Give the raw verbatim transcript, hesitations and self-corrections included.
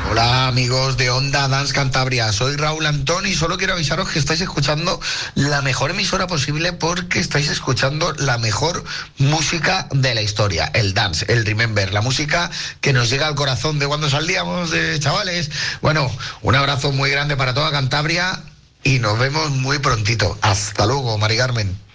Hola amigos de Onda Dance Cantabria, soy Raúl Antón y solo quiero avisaros que estáis escuchando la mejor emisora posible porque estáis escuchando la mejor música de la historia, el dance, el remember, la música que nos llega al corazón de cuando salíamos de chavales. Bueno, un abrazo muy grande para toda Cantabria y nos vemos muy prontito. Hasta luego, Mari Carmen.